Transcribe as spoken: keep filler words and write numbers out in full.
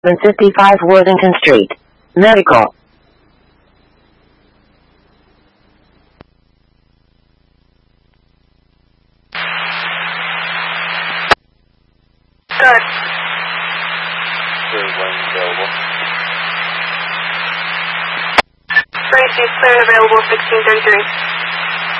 fifty-five Worthington Street. Medical. Good. There's one available. Tracy, clear available sixteen thirty-three.